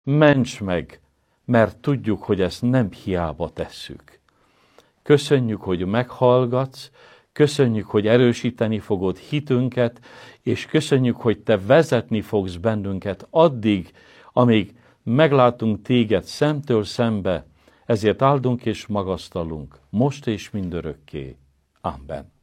Ments meg, mert tudjuk, hogy ezt nem hiába tesszük. Köszönjük, hogy meghallgatsz, köszönjük, hogy erősíteni fogod hitünket, és köszönjük, hogy te vezetni fogsz bennünket addig, amíg meglátunk téged szemtől szembe, ezért áldunk és magasztalunk, most és mindörökké. Amen.